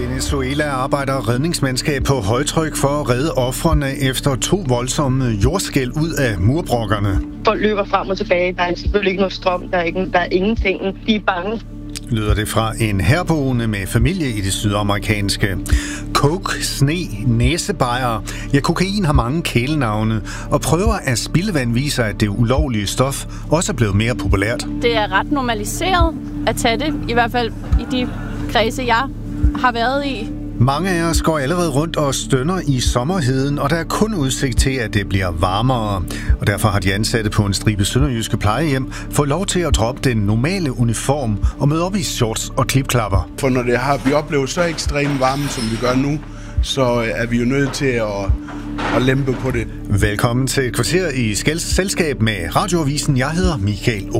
Venezuela arbejder redningsmandskab på højtryk for at redde ofrene efter 2 voldsomme jordskælv ud af murbrokkerne. Folk løber frem og tilbage. Der er selvfølgelig ikke noget strøm. Der er ingenting. De er bange. Lyder det fra en herboende med familie i det sydamerikanske. Coke, sne, næsebajer. Ja, kokain har mange kælenavne, og prøver af spildevand viser, at det ulovlige stof også er blevet mere populært. Det er ret normaliseret at tage det, i hvert fald i de kredse, jeg har været i. Mange af os går allerede rundt og stønner i sommerheden, og der er kun udsigt til, at det bliver varmere. Og derfor har de ansatte på en stribe sønderjyske plejehjem fået lov til at droppe den normale uniform og møde op i shorts og klipklapper. For når vi oplever så ekstrem varme, som vi gør nu, så er vi jo nødt til at lempe på det. Velkommen til et kvarter i selskab med Radioavisen. Jeg hedder Michael